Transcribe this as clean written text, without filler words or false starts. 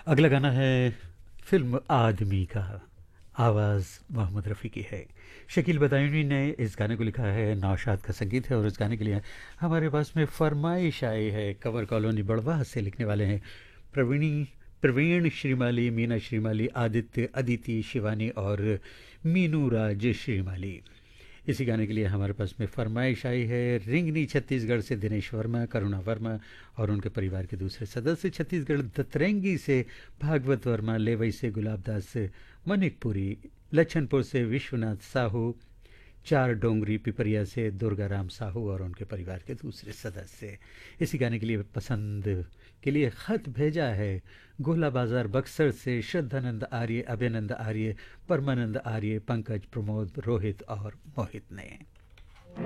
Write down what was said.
अगला गाना है फ़िल्म आदमी का, आवाज़ मोहम्मद रफ़ी की है। शकील बदायूनी ने इस गाने को लिखा है, नौशाद का संगीत है और इस गाने के लिए हमारे पास में फ़रमाइश आई है। कंवर कॉलोनी बड़वाह से लिखने वाले हैं प्रवीण श्रीमाली, मीना श्रीमाली, आदित्य, अदिति, शिवानी और मीनू राज श्रीमाली। इसी गाने के लिए हमारे पास में फरमाइश आई है रिंगनी छत्तीसगढ़ से दिनेश वर्मा, करुणा वर्मा और उनके परिवार के दूसरे सदस्य, छत्तीसगढ़ दतरंगी से भागवत वर्मा, लेवई से गुलाब दास मनिकपुरी, लच्छनपुर से विश्वनाथ साहू, चार डोंगरी पिपरिया से दुर्गा राम साहू और उनके परिवार के दूसरे सदस्य। इसी गाने के लिए पसंद के लिए खत भेजा है गोला बाजार बक्सर से श्रद्धानंद आर्य, अभयानंद आर्य, परमानंद आर्य, पंकज, प्रमोद, रोहित और मोहित ने।